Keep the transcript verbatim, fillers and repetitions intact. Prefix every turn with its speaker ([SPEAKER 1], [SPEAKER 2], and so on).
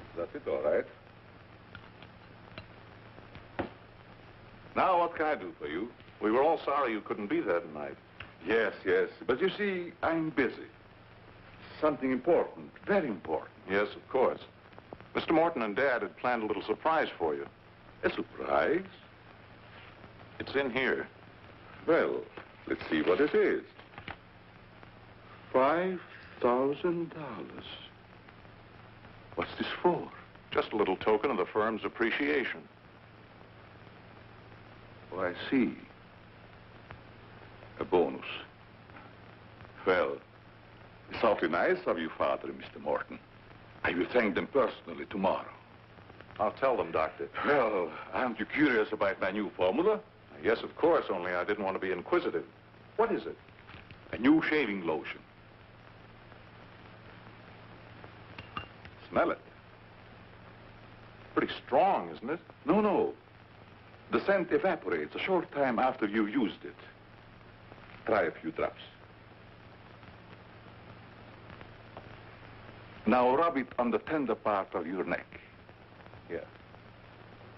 [SPEAKER 1] That's it, all right. Now, what can I do for you?
[SPEAKER 2] We were all sorry you couldn't be there tonight.
[SPEAKER 1] Yes, yes. But you see, I'm busy. Something important, very important.
[SPEAKER 2] Yes, of course. Mister Morton and Dad had planned a little surprise for you.
[SPEAKER 1] A surprise?
[SPEAKER 2] It's in here.
[SPEAKER 1] Well, let's see what it is. Five thousand dollars. What's this for?
[SPEAKER 2] Just a little token of the firm's appreciation.
[SPEAKER 1] Oh, I see. A bonus. Well, it's awfully nice of you, Father, Mister Morton. I will thank them personally tomorrow.
[SPEAKER 2] I'll tell them, Doctor.
[SPEAKER 1] Well, aren't you curious about my new formula?
[SPEAKER 2] Yes, of course, only I didn't want to be inquisitive. What is it?
[SPEAKER 1] A new shaving lotion. Smell it.
[SPEAKER 2] Pretty strong, isn't it?
[SPEAKER 1] No, no. The scent evaporates a short time after you used it. Try a few drops. Now rub it on the tender part of your neck.
[SPEAKER 2] Yeah.